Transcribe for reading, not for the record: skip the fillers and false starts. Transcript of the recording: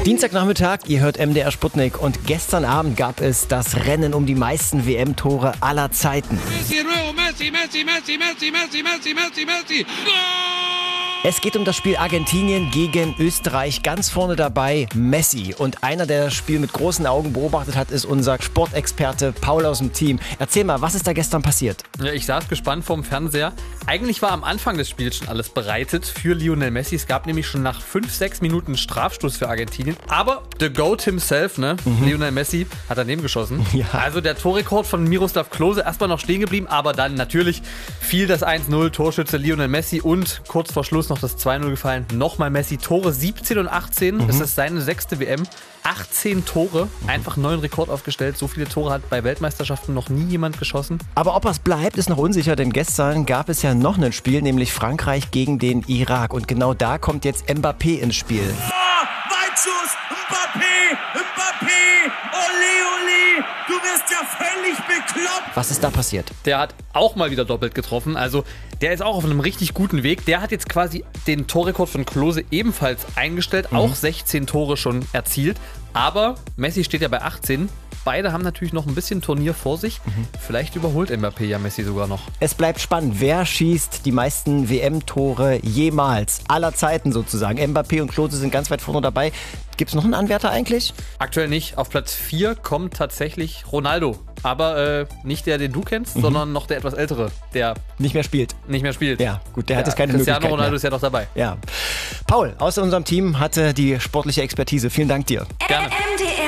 Dienstagnachmittag, ihr hört MDR Sputnik und gestern Abend gab es das Rennen um die meisten WM-Tore aller Zeiten. Messi. Es geht um das Spiel Argentinien gegen Österreich. Ganz vorne dabei Messi. Und einer, der das Spiel mit großen Augen beobachtet hat, ist unser Sportexperte Paul aus dem Team. Erzähl mal, was ist da gestern passiert? Ja, ich saß gespannt vorm Fernseher. Eigentlich war am Anfang des Spiels schon alles bereitet für Lionel Messi. Es gab nämlich schon nach 5-6 Minuten einen Strafstoß für Argentinien. Aber the GOAT himself, Lionel Messi, hat daneben geschossen. Ja. Also der Torrekord von Miroslav Klose erstmal noch stehen geblieben. Aber dann natürlich fiel das 1-0, Torschütze Lionel Messi und kurz vor Schluss noch das 2-0 gefallen. Nochmal Messi, Tore 17 und 18. Das ist seine 6. WM. 18 Tore, einfach neuen Rekord aufgestellt. So viele Tore hat bei Weltmeisterschaften noch nie jemand geschossen. Aber ob es bleibt, ist noch unsicher, denn gestern gab es ja noch ein Spiel, nämlich Frankreich gegen den Irak. Und genau da kommt jetzt Mbappé ins Spiel. Weitschuss, Mbappé, ole, du wirst ja völlig bekloppt. Was ist da passiert? Der hat auch mal wieder doppelt getroffen, also der ist auch auf einem richtig guten Weg. Der hat jetzt quasi den Torrekord von Klose ebenfalls eingestellt, auch 16 Tore schon erzielt. Aber Messi steht ja bei 18. Beide haben natürlich noch ein bisschen Turnier vor sich. Vielleicht überholt Mbappé ja Messi sogar noch. Es bleibt spannend. Wer schießt die meisten WM-Tore jemals? Aller Zeiten sozusagen. Mbappé und Klose sind ganz weit vorne dabei. Gibt es noch einen Anwärter eigentlich? Aktuell nicht. Auf Platz 4 kommt tatsächlich Ronaldo. Aber nicht der, den du kennst, sondern noch der etwas ältere, der Nicht mehr spielt. nicht mehr spielt. Ja, gut, der hat jetzt keine Cristiano Möglichkeit Ronaldo mehr. ist ja noch dabei. Ja. Paul, aus unserem Team hatte die sportliche Expertise. Vielen Dank dir. Gerne.